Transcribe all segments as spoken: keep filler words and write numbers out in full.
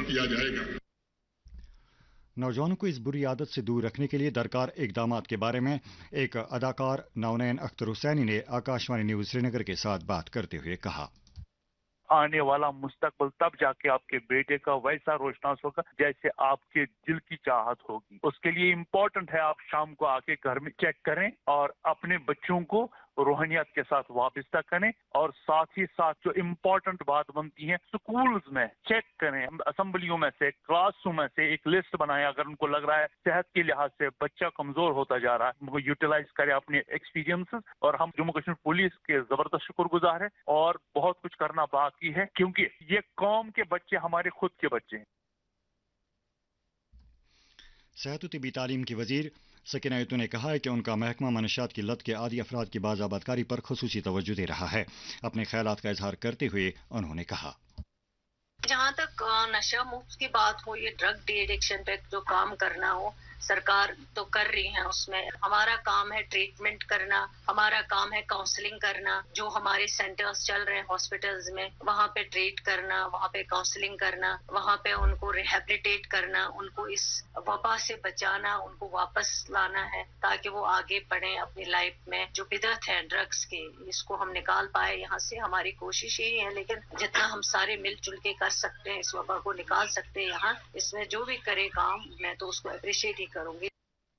किया जाएगा। नौजवानों को इस बुरी आदत से दूर रखने के लिए दरकार इकदामात के बारे में एक अदाकार नौनैन अख्तर हुसैनी ने आकाशवाणी न्यूज श्रीनगर के साथ बात करते हुए कहा, आने वाला मुस्तकबिल तब जाके आपके बेटे का वैसा रोशनास होगा जैसे आपके दिल की चाहत होगी। उसके लिए इम्पोर्टेंट है आप शाम को आके घर में चेक करें और अपने बच्चों को रूहानियत के साथ वाबस्ता करें, और साथ ही साथ जो इम्पोर्टेंट बात बनती है स्कूल्स में चेक करें, असेंबलियों में से, क्लासरूम में से एक लिस्ट बनाएं। अगर उनको लग रहा है सेहत के लिहाज से बच्चा कमजोर होता जा रहा है, वो यूटिलाइज करें अपने एक्सपीरियंसेस। और हम जम्मू कश्मीर पुलिस के जबरदस्त शुक्रगुजार हैं और बहुत कुछ करना बाकी है, क्योंकि ये कौम के बच्चे हमारे खुद के बच्चे हैं। सेहत व तिब्बी तालीम की वजीर सकीना यतू ने कहा है कि उनका महकमा मनशियात की लत के आदी अफराद की बाज़ाबतकारी पर खुसूसी तवज्जो दे रहा है। अपने ख्यालात का इजहार करते हुए उन्होंने कहा, जहाँ तक नशा मुक्त की बात हो, ये ड्रग डी एडिक्शन पे जो काम करना हो, सरकार तो कर रही है। उसमें हमारा काम है ट्रीटमेंट करना, हमारा काम है काउंसलिंग करना। जो हमारे सेंटर्स चल रहे हैं हॉस्पिटल्स में, वहाँ पे ट्रीट करना, वहाँ पे काउंसलिंग करना, वहाँ पे उनको रिहेबिलिटेट करना, उनको इस वबा से बचाना, उनको वापस लाना है ताकि वो आगे बढ़े अपनी लाइफ में। जो बिदअत है ड्रग्स की, इसको हम निकाल पाए यहाँ से, हमारी कोशिश यही है। लेकिन जितना हम सारे मिलजुल के कर सकते हैं, इस वबा को निकाल सकते हैं यहाँ, इसमें जो भी करे काम, मैं तो उसको अप्रिशिएट ही करूंगी।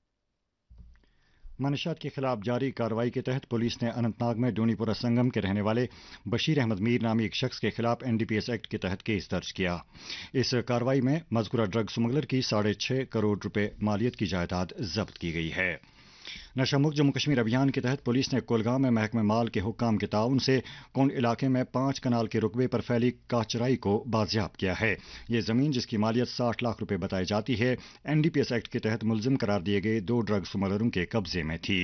मनशियात के खिलाफ जारी कार्रवाई के तहत पुलिस ने अनंतनाग में डोनीपुरा संगम के रहने वाले बशीर अहमद मीर नामी एक शख्स के खिलाफ एनडीपीएस एक्ट के तहत केस दर्ज किया। इस कार्रवाई में मज़कूरा ड्रग स्मगलर की साढ़े छह करोड़ रुपए मालियत की जायदाद जब्त की गई है। नशा मुक्त जम्मू कश्मीर अभियान के तहत पुलिस ने कोलगांव में महकमे माल के हुक्काम के ताउन से कोंड इलाके में पांच कनाल के रुकबे पर फैली काचराई को बाजियाब किया है। ये जमीन, जिसकी मालियत साठ लाख रुपए बताई जाती है, एनडीपीएस एक्ट के तहत मुलजिम करार दिए गए दो ड्रग स्मगलरों के कब्जे में थी।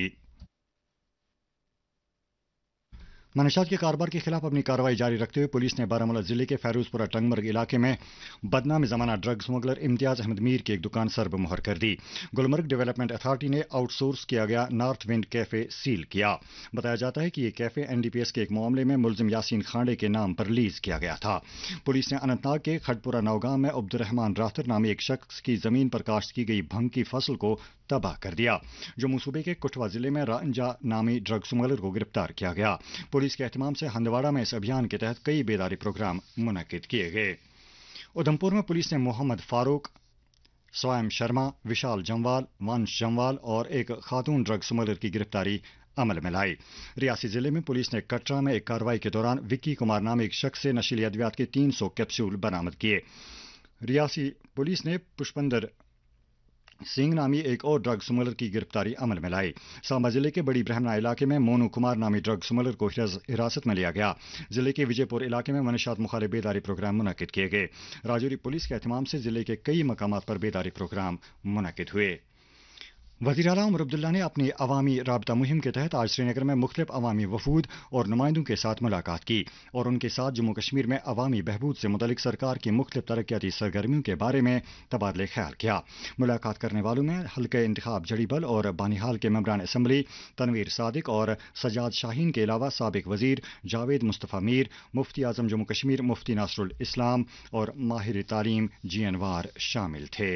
मनशियात के कारोबार के खिलाफ अपनी कार्रवाई जारी रखते हुए पुलिस ने बारामूला जिले के फैरोजपुरा टंगमर्ग इलाके में बदनाम जमाना ड्रग स्मगलर इम्तियाज अहमद मीर की एक दुकान सरब मुहर कर दी। गुलमर्ग डेवलपमेंट अथॉरिटी ने आउटसोर्स किया गया नॉर्थ विंड कैफे सील किया। बताया जाता है कि यह कैफे एनडीपीएस के एक मामले में मुलजिम यासीन खांडे के नाम पर लीज किया गया था। पुलिस ने अनंतनाग के खटपुरा नौगांव में अब्दुर्रहमान राथर नामी एक शख्स की जमीन पर काश्त की गई भंग की फसल को तबाह कर दिया। जम्मू सूबे के कुठवा जिले में रांझा नामी ड्रग स्मगलर को गिरफ्तार किया गया। पुलिस के एहतमाम से हंदवाड़ा में इस अभियान के तहत कई बेदारी प्रोग्राम मुनक्किद किए गए। उधमपुर में पुलिस ने मोहम्मद फारूक, स्वायम शर्मा, विशाल जमवाल, वंश जमवाल और एक खातून ड्रग स्मगलर की गिरफ्तारी अमल में लाई। रियासी जिले में पुलिस ने कटरा में एक कार्रवाई के दौरान विक्की कुमार नामे एक शख्स से नशीली अद्वियात के तीन सौ कैप्सूल बरामद किए। रियासी पुलिस ने पुष्पंदर सिंह नामी एक और ड्रग स्मगलर की गिरफ्तारी अमल में लाई। सांबा जिले के बड़ी ब्रह्मना इलाके में मोनू कुमार नामी ड्रग स्मगलर को हिरासत में लिया गया। जिले के विजयपुर इलाके में मनशियात मुखालिफ बेदारी प्रोग्राम मुनक्किद किए गए। राजौरी पुलिस के एहतमाम से जिले के कई मकामात पर बेदारी प्रोग्राम मुनक्किद हुए। वज़ीर आला उमर अब्दुल्ला ने अपनी अवामी राबता मुहिम के तहत आज श्रीनगर में मुख्तलिफ अवामी वफूद और नुमाइंदों के साथ मुलाकात की और उनके साथ जम्मू कश्मीर में अवामी बहबूद से मुतल्लिक सरकार की मुख्तलिफ तरक्याती सरगर्मियों के बारे में तबादले ख्याल किया। मुलाकात करने वालों में हल्के इंतखाब जड़ीबल और बानिहाल के मेंबरान असम्बली तनवीर सादिक और सजाद शाहीन के अलावा साबिक वजीर जावेद मुस्तफ़ा मीर, मुफ्ती आजम जम्मू कश्मीर मुफ्ती नासरुल इस्लाम और माहिर तालीम जी अनवार शामिल थे।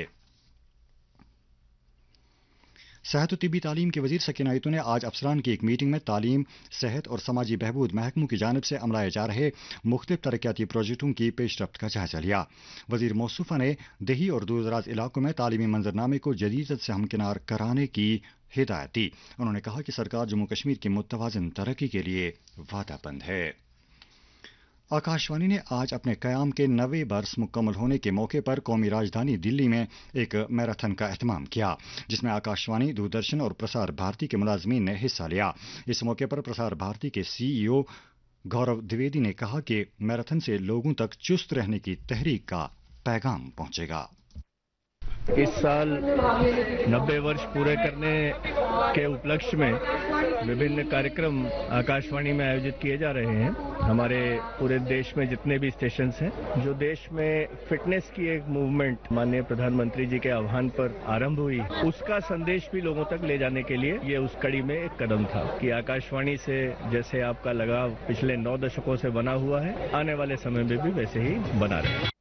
सेहत व तिब्बी तालीम की वजीर सकीना यतू ने आज अफसरान की एक मीटिंग में तालीम, सेहत और समाजी बहबूद महकमों की जानिब से अमलाए जा रहे मुख्तलिफ तरक्याती प्रोजेक्टों की पेशरफ्त का जायजा लिया। वजीर मौसूफा ने देही और दूर दराज इलाकों में तालीमी मंजरनामे को जदीदत से हमकिनार कराने की हिदायत दी। उन्होंने कहा कि सरकार जम्मू कश्मीर की मुतवाज़िन तरक्की के लिए वादाबंद है। आकाशवाणी ने आज अपने क़याम के नवे बरस मुकम्मल होने के मौके पर कौमी राजधानी दिल्ली में एक मैराथन का एहतमाम किया, जिसमें आकाशवाणी, दूरदर्शन और प्रसार भारती के मुलाजमीन ने हिस्सा लिया। इस मौके पर प्रसार भारती के सीईओ गौरव द्विवेदी ने कहा कि मैराथन से लोगों तक चुस्त रहने की तहरीक का पैगाम पहुंचेगा। इस साल नब्बे वर्ष पूरे करने के उपलक्ष्य में विभिन्न कार्यक्रम आकाशवाणी में आयोजित किए जा रहे हैं। हमारे पूरे देश में जितने भी स्टेशन हैं, जो देश में फिटनेस की एक मूवमेंट माननीय प्रधानमंत्री जी के आह्वान पर आरंभ हुई, उसका संदेश भी लोगों तक ले जाने के लिए ये उस कड़ी में एक कदम था कि आकाशवाणी से जैसे आपका लगाव पिछले नौ दशकों से बना हुआ है, आने वाले समय में भी वैसे ही बना रहे।